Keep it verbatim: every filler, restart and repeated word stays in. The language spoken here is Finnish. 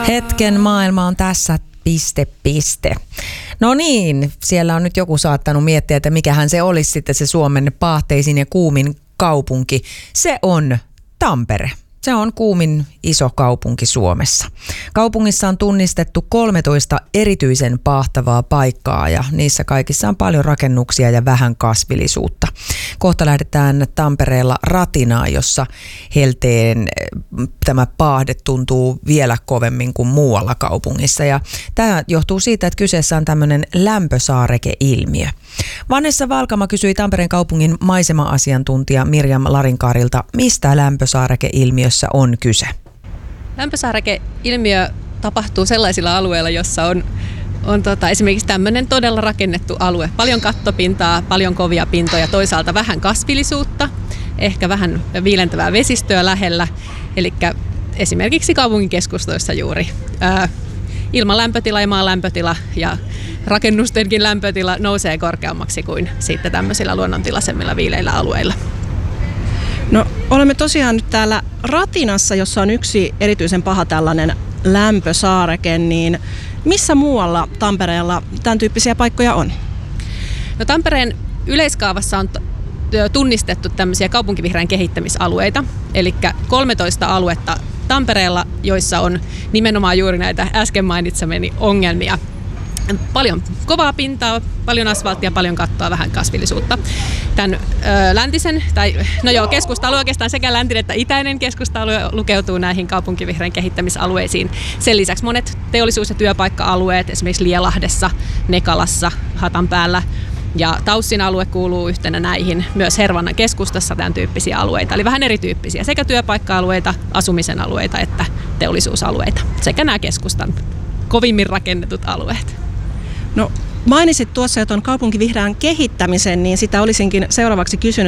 Hetken maailma on tässä, piste, piste. No niin, siellä on nyt joku saattanut miettiä, että mikähän se olisi sitten se Suomen paahteisin ja kuumin kaupunki. Se on Tampere. Se on kuumin iso kaupunki Suomessa. Kaupungissa on tunnistettu kolmetoista erityisen paahtavaa paikkaa ja niissä kaikissa on paljon rakennuksia ja vähän kasvillisuutta. Kohta lähdetään Tampereella Ratinaan, jossa helteen tämä paahde tuntuu vielä kovemmin kuin muualla kaupungissa. Ja tämä johtuu siitä, että kyseessä on tämmöinen lämpösaareke-ilmiö. Vanessa Valkama kysyi Tampereen kaupungin maisema-asiantuntija Mirjam Larinkaarilta, mistä lämpösaareke-ilmiössä on kyse. Lämpösaareke-ilmiö tapahtuu sellaisilla alueilla, jossa on, on tota, esimerkiksi tämmöinen todella rakennettu alue. Paljon kattopintaa, paljon kovia pintoja, toisaalta vähän kasvillisuutta, ehkä vähän viilentävää vesistöä lähellä. Eli esimerkiksi kaupungin keskustoissa juuri. Ää, ilman lämpötila ja maan lämpötila ja rakennustenkin lämpötila nousee korkeammaksi kuin sitten tämmöisillä luonnontilaisemmilla viileillä alueilla. No, olemme tosiaan nyt täällä Ratinassa, jossa on yksi erityisen paha tällainen lämpösaareke, niin missä muualla Tampereella tämän tyyppisiä paikkoja on? No, Tampereen yleiskaavassa on tunnistettu tämmöisiä kaupunkivihreän kehittämisalueita, eli kolmetoista aluetta Tampereella, joissa on nimenomaan juuri näitä äsken mainitsemani ongelmia. Paljon kovaa pintaa, paljon asfalttia, paljon kattoa, vähän kasvillisuutta. Tämän ö, läntisen, tai no joo, keskusta-alue oikeastaan sekä läntinen että itäinen keskusta-alue lukeutuu näihin kaupunkivihreän kehittämisalueisiin. Sen lisäksi monet teollisuus- ja työpaikka-alueet, esimerkiksi Lielahdessa, Nekalassa, Hatanpäällä ja Taussin alue kuuluu yhtenä näihin. Myös Hervannan keskustassa tämän tyyppisiä alueita, eli vähän erityyppisiä, sekä työpaikka-alueita, asumisen alueita että teollisuusalueita, sekä nämä keskustan kovimmin rakennetut alueet. No, mainitsit tuossa jo tuon kaupunkivihreän kehittämisen, niin sitä olisinkin seuraavaksi kysynyt.